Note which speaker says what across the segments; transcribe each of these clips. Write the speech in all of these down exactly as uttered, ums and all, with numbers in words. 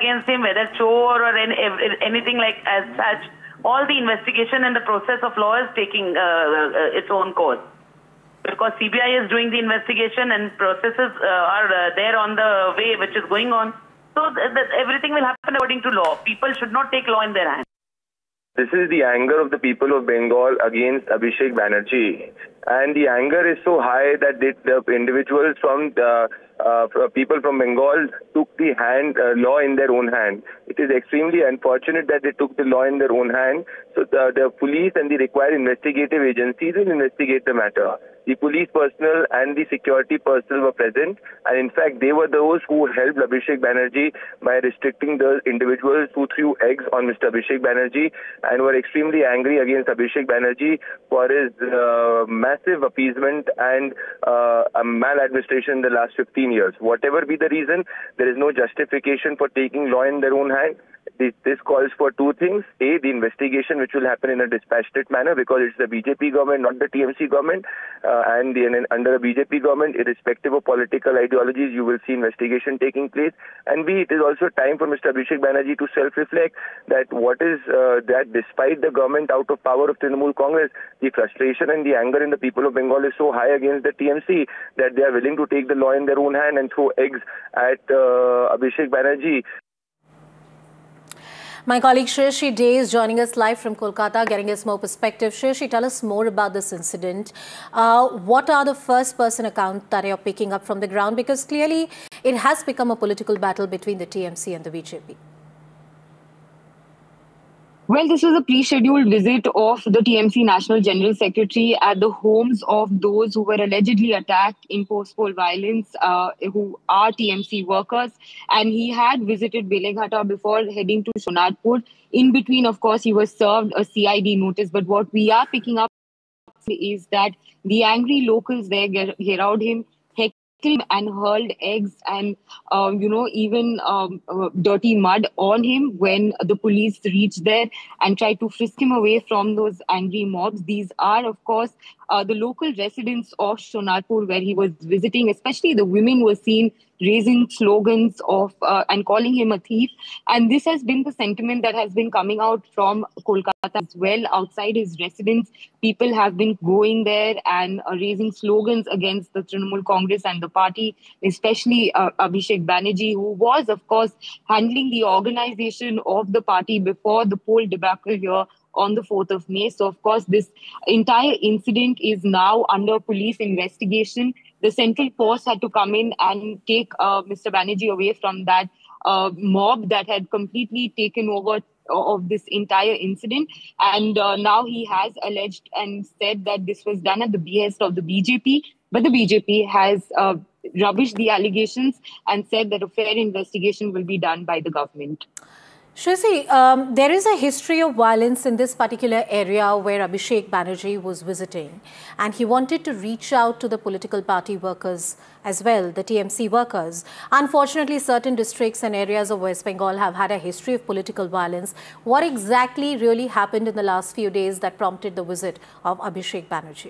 Speaker 1: against him, whether chore or any, anything like as such, all the investigation and the process of law is taking uh, uh, its own course. Because C B I is doing the investigation and processes uh, are uh, there on the way which is going on. So th th everything will happen according to law. People should not take law in their hands.
Speaker 2: This is the anger of the people of Bengal against Abhishek Banerjee. And the anger is so high that the, the individuals from the uh, people from Bengal took the hand, uh, law in their own hand. It is extremely unfortunate that they took the law in their own hand. So the, the police and the required investigative agencies will investigate the matter. The police personnel and the security personnel were present, and in fact, they were those who helped Abhishek Banerjee by restricting the individuals who threw eggs on Mister Abhishek Banerjee and were extremely angry against Abhishek Banerjee for his uh, massive appeasement and uh, maladministration in the last fifteen years. Whatever be the reason, there is no justification for taking law in their own hand. This, this calls for two things. A, the investigation which will happen in a dispassionate manner because it's the B J P government, not the T M C government. Uh, and, the, and under a B J P government, irrespective of political ideologies, you will see investigation taking place. And B, it is also time for Mister Abhishek Banerjee to self-reflect that what is uh, that despite the government out of power of Trinamool Congress, the frustration and the anger in the people of Bengal is so high against the T M C that they are willing to take the law in their own hand and throw eggs at uh, Abhishek Banerjee.
Speaker 3: My colleague Shreyashi Day is joining us live from Kolkata, getting us more perspective. Shreyashi, tell us more about this incident. Uh, what are the first-person accounts that you're picking up from the ground? Because clearly it has become a political battle between the T M C and the B J P.
Speaker 4: Well, this was a pre-scheduled visit of the T M C National General Secretary at the homes of those who were allegedly attacked in post-poll violence, uh, who are T M C workers. And he had visited Beleghatta before heading to Sonarpur. In between, of course, he was served a C I D notice. But what we are picking up is that the angry locals there geared him, and hurled eggs and, uh, you know, even um, uh, dirty mud on him when the police reached there and tried to frisk him away from those angry mobs. These are, of course, uh, the local residents of Sonarpur where he was visiting. Especially the women were seen raising slogans of uh, and calling him a thief. And this has been the sentiment that has been coming out from Kolkata as well. Outside his residence, people have been going there and uh, raising slogans against the Trinamool Congress and the party, especially uh, Abhishek Banerjee, who was, of course, handling the organization of the party before the poll debacle here on the fourth of May. So, of course, this entire incident is now under police investigation. The central force had to come in and take uh, Mister Banerjee away from that uh, mob that had completely taken over of this entire incident. And uh, now he has alleged and said that this was done at the behest of the B J P. But the B J P has uh, rubbished the allegations and said that a fair investigation will be done by the government.
Speaker 3: Shreyashi, um, there is a history of violence in this particular area where Abhishek Banerjee was visiting, and he wanted to reach out to the political party workers as well, the T M C workers. Unfortunately, certain districts and areas of West Bengal have had a history of political violence. What exactly really happened in the last few days that prompted the visit of Abhishek Banerjee?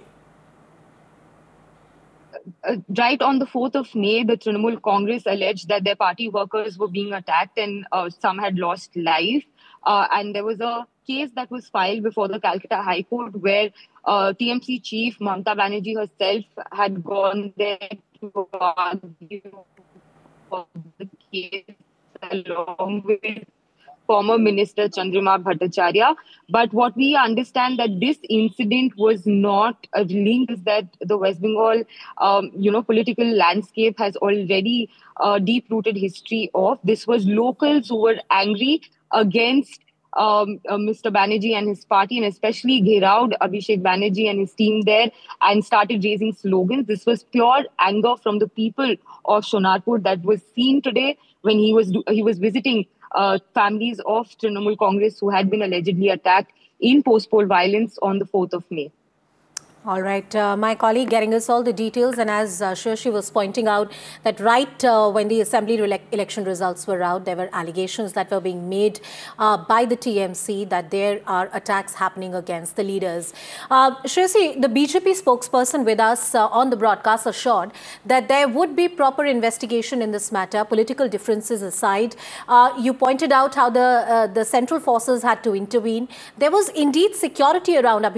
Speaker 4: Uh, right on the fourth of May, the Trinamool Congress alleged that their party workers were being attacked and uh, some had lost life. Uh, and there was a case that was filed before the Calcutta High Court where uh, T M C chief Mamata Banerjee herself had gone there to argue for the case along with former Minister Chandrima Bhattacharya. But what we understand that this incident was not a link is that the West Bengal, um, you know, political landscape has already uh, deep-rooted history of. This was locals who were angry against um, uh, Mister Banerjee and his party, and especially Gherao Abhishek Banerjee and his team there, and started raising slogans. This was pure anger from the people of Sonarpur that was seen today when he was he was visiting Uh, families of Trinamool Congress who had been allegedly attacked in post-poll violence on the fourth of May.
Speaker 3: All right. Uh, my colleague getting us all the details, and as uh, Shashi was pointing out, that right uh, when the assembly election results were out, there were allegations that were being made uh, by the T M C that there are attacks happening against the leaders. Uh, Shashi, the B J P spokesperson with us uh, on the broadcast assured that there would be proper investigation in this matter, political differences aside. Uh, you pointed out how the, uh, the central forces had to intervene. There was indeed security around Abhishek